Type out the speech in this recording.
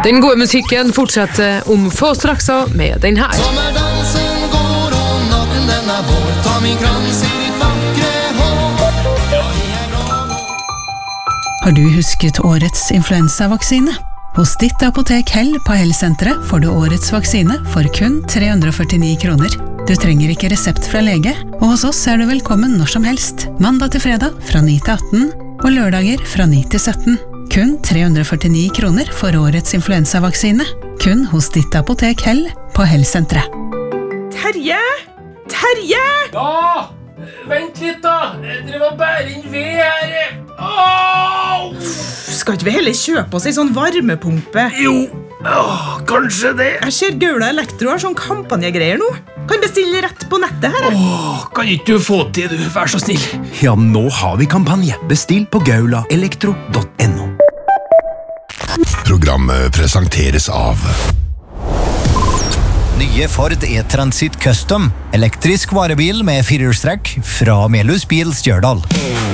Den gode musikken fortsetter om få strakser med den her. Sommerdansen går og natten den vår. Ta min krans i ditt vakre hår. Har du husket årets influensavaksine? Hos ditt apotek Hell på Hell-senteret får du årets vaksine for kun 349 kroner. Du trenger ikke resept fra lege, og hos oss er du velkommen når som helst. Mandag til fredag fra 9 til 18, og lørdager fra 9 til 17. Kun 349 kroner for årets influensavaksine. Kun hos ditt apotek Hell på Hell-senteret. Terje! Terje! Ja! Vent litt da! Dere var bare inn ved her. Åh! Skal ikke vi heller kjøpe oss en sånn varmepumpe? Jo, kanskje det. Jeg ser Gaula Elektro har sånn kampanjegreier nå. Kan bestille rett på nettet her. Kan ikke du få til, du? Vær så snill. Ja, nå har vi kampanje. Bestill på gaulaelektro.no. Programmet presenteres av Nye Ford E-Transit Custom. Elektrisk varebil med firehjulstrekk fra Melhus Bil Stjørdal.